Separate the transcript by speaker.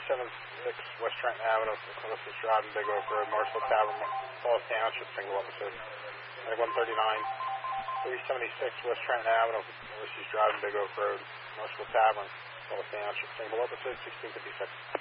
Speaker 1: 376 West Trenton Avenue, Columbus Drive, Big Oak Road, Marshall Tavern, Falls Township, single episode. 139 376 West Trenton Avenue, Columbus Drive, Big Oak Road, Marshall Tavern, Falls Township, single episode, 1656.